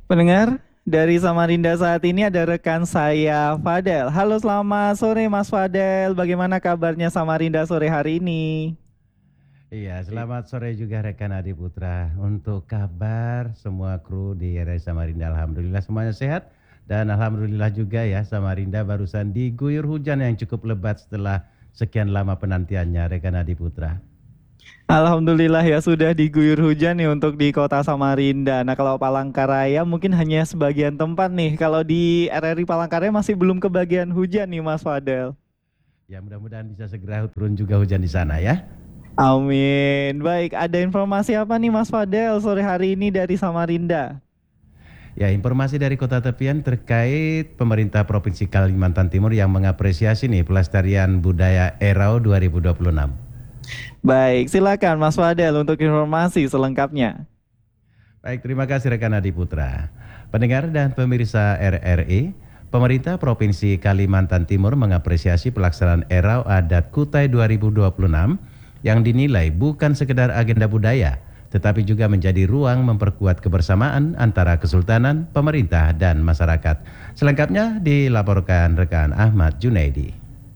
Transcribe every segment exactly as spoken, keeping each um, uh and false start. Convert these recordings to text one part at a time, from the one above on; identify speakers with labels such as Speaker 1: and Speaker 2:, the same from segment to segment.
Speaker 1: Pendengar, dari Samarinda saat ini ada rekan saya Fadel. Halo, selamat sore Mas Fadel. Bagaimana kabarnya Samarinda sore hari ini?
Speaker 2: Iya, selamat sore juga rekan Adi Putra. Untuk kabar semua kru di R R I Samarinda, alhamdulillah semuanya sehat dan alhamdulillah juga ya Samarinda barusan diguyur hujan yang cukup lebat setelah sekian lama penantiannya rekan Adi Putra.
Speaker 1: Alhamdulillah ya sudah diguyur hujan nih untuk di kota Samarinda. Nah kalau Palangkaraya mungkin hanya sebagian tempat nih. Kalau di R R I Palangkaraya masih belum kebagian hujan nih Mas Fadel.
Speaker 2: Ya mudah-mudahan bisa segera turun juga hujan di sana ya.
Speaker 1: Amin. Baik, ada informasi apa nih Mas Fadel sore hari ini dari Samarinda?
Speaker 2: Ya, informasi dari Kota Tepian terkait pemerintah Provinsi Kalimantan Timur yang mengapresiasi nih pelestarian budaya Erau dua ribu dua puluh enam.
Speaker 1: Baik, silakan Mas Fadel untuk informasi selengkapnya.
Speaker 2: Baik, terima kasih rekan Adi Putra. Pendengar dan pemirsa R R I, pemerintah Provinsi Kalimantan Timur mengapresiasi pelaksanaan Erau Adat Kutai dua ribu dua puluh enam yang dinilai bukan sekedar agenda budaya, tetapi juga menjadi ruang memperkuat kebersamaan antara Kesultanan, pemerintah, dan masyarakat. Selengkapnya dilaporkan rekan Ahmad Junaidi.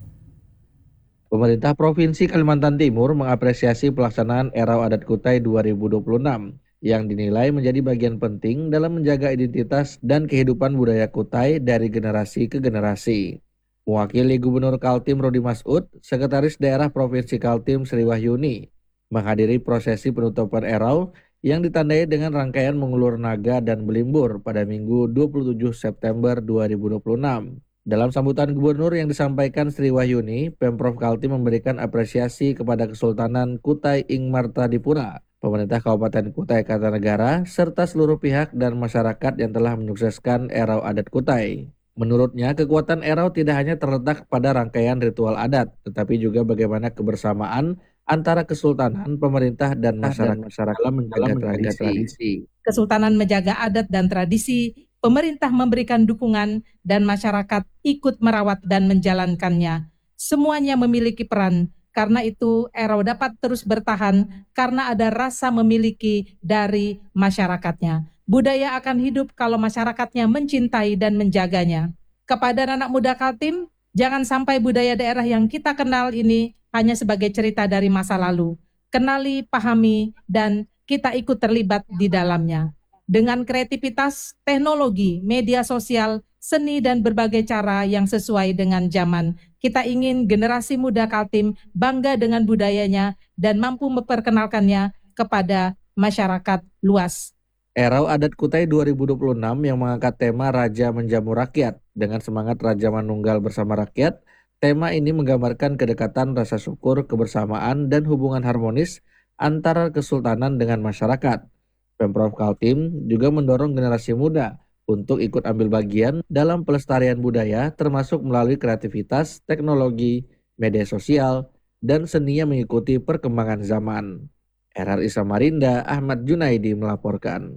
Speaker 3: Pemerintah Provinsi Kalimantan Timur mengapresiasi pelaksanaan Erau Adat Kutai dua ribu dua puluh enam yang dinilai menjadi bagian penting dalam menjaga identitas dan kehidupan budaya Kutai dari generasi ke generasi. Mewakili Gubernur Kaltim Rodi Masud, Sekretaris Daerah Provinsi Kaltim Sri Wahyuni menghadiri prosesi penutupan Erau yang ditandai dengan rangkaian mengulur naga dan belimbur pada Minggu dua puluh tujuh September dua ribu dua puluh enam. Dalam sambutan gubernur yang disampaikan Sri Wahyuni, Pemprov Kaltim memberikan apresiasi kepada Kesultanan Kutai Ing Martadipura, pemerintah Kabupaten Kutai Kartanegara, serta seluruh pihak dan masyarakat yang telah menyukseskan Erau Adat Kutai. Menurutnya, kekuatan Erau tidak hanya terletak pada rangkaian ritual adat, tetapi juga bagaimana kebersamaan antara kesultanan, pemerintah, dan masyarakat, dan masyarakat dalam menjaga, dalam menjaga tradisi. tradisi.
Speaker 4: Kesultanan menjaga adat dan tradisi, pemerintah memberikan dukungan, dan masyarakat ikut merawat dan menjalankannya. Semuanya memiliki peran, karena itu Erau dapat terus bertahan karena ada rasa memiliki dari masyarakatnya. Budaya akan hidup kalau masyarakatnya mencintai dan menjaganya. Kepada anak muda Kaltim, jangan sampai budaya daerah yang kita kenal ini hanya sebagai cerita dari masa lalu. Kenali, pahami, dan kita ikut terlibat di dalamnya. Dengan kreativitas, teknologi, media sosial, seni, dan berbagai cara yang sesuai dengan zaman, kita ingin generasi muda Kaltim bangga dengan budayanya dan mampu memperkenalkannya kepada masyarakat luas.
Speaker 3: Erau Adat Kutai dua ribu dua puluh enam yang mengangkat tema Raja Menjamu Rakyat dengan semangat Raja Manunggal bersama rakyat. Tema ini menggambarkan kedekatan, rasa syukur, kebersamaan, dan hubungan harmonis antara kesultanan dengan masyarakat. Pemprov Kaltim juga mendorong generasi muda untuk ikut ambil bagian dalam pelestarian budaya termasuk melalui kreativitas, teknologi, media sosial, dan seni yang mengikuti perkembangan zaman. R R I Samarinda, Ahmad Junaidi melaporkan.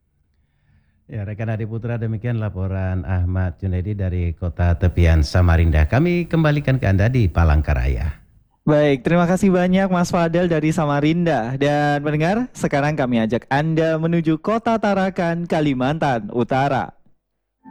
Speaker 2: Ya, rekan Adi Putra, demikian laporan Ahmad Junaidi dari Kota Tepian Samarinda. Kami kembalikan ke Anda di Palangkaraya.
Speaker 1: Baik, terima kasih banyak Mas Fadel dari Samarinda. Dan pendengar, sekarang kami ajak Anda menuju Kota Tarakan, Kalimantan Utara.